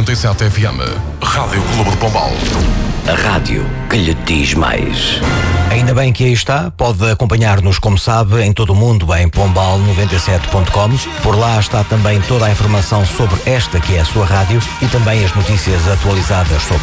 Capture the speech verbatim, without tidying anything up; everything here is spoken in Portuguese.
noventa e sete F M. Rádio Clube de Pombal. A rádio que lhe diz mais. Ainda bem que aí está, pode acompanhar-nos, como sabe, em todo o mundo, em pombal noventa e sete ponto com. Por lá está também toda a informação sobre esta que é a sua rádio e também as notícias atualizadas sobre